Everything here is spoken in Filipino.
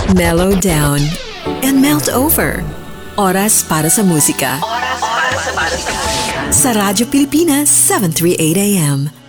Mellow down and melt over. Oras para sa musika. Sa Radyo Pilipinas, 738 AM.